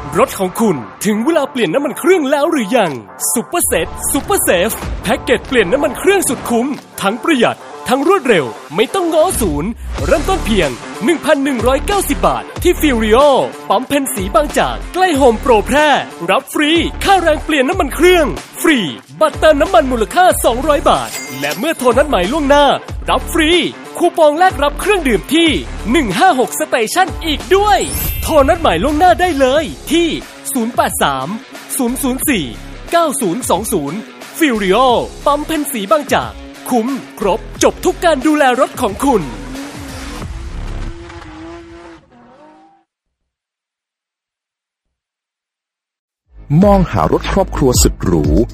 รถของคุณถึงเวลาเปลี่ยนน้ำมันเครื่องแล้วหรือยังซุปเปอร์เซตซุปเปอร์เซฟแพ็กเกจเปลี่ยนน้ำมันเครื่องสุดคุ้มทั้งประหยัดทั้งรวดเร็วไม่ต้องง้อศูนย์เริ่มต้นเพียง 1,190 บาทที่ฟิวริโอปั๊มเพนสีบางจากใกล้โฮมโปรแพร่รับฟรีค่าแรงเปลี่ยนน้ำมันเครื่องฟรีบัตรเติมน้ำมันมูลค่า200 บาทและเมื่อโทรนัดหมายล่วงหน้ารับฟรีคูปองแลกรับเครื่องดื่มที่156 Station อีกด้วยโทรนัดหมายล่วงหน้าได้เลยที่083 004 9020ฟิวริโอปั๊มเพนสีบางจากคุ้มครบจบทุกการดูแลรถของคุณมองหารถครอบครัวสุดหรู